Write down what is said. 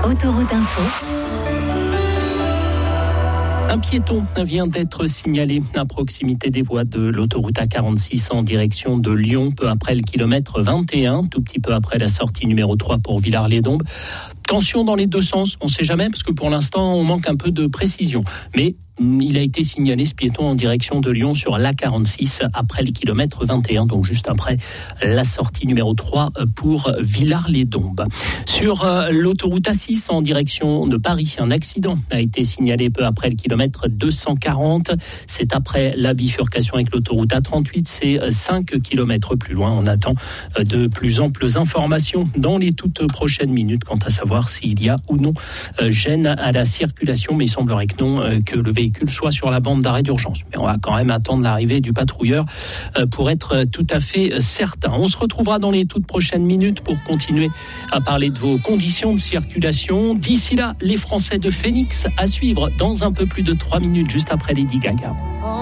Autoroute Info. Un piéton vient d'être signalé à proximité des voies de l'autoroute A46 en direction de Lyon, peu après le kilomètre 21, tout petit peu après la sortie numéro 3 pour Villars-les-Dombes. Tension dans les deux sens, on ne sait jamais parce que pour l'instant on manque un peu de précision. Mais il a été signalé, ce piéton, en direction de Lyon sur l'A46 après le kilomètre 21, donc juste après la sortie numéro 3 pour Villars-les-Dombes. Sur l'autoroute A6 en direction de Paris, un accident a été signalé peu après le kilomètre 240. C'est après la bifurcation avec l'autoroute A38, c'est 5 kilomètres plus loin. On attend de plus amples informations dans les toutes prochaines minutes quant à savoir s'il y a ou non gêne à la circulation, mais il semblerait que non, que le véhicule soit sur la bande d'arrêt d'urgence. Mais on va quand même attendre l'arrivée du patrouilleur pour être tout à fait certain. On se retrouvera dans les toutes prochaines minutes pour continuer à parler de vos conditions de circulation. D'ici là, les Français de Phoenix à suivre dans un peu plus de 3 minutes, juste après Lady Gaga.